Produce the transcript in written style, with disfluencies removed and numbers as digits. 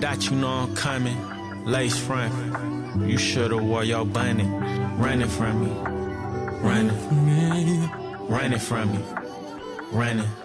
dot, you know I'm coming. Lace front, you should've wore your bunny. Running from me, running from me, running from me, running.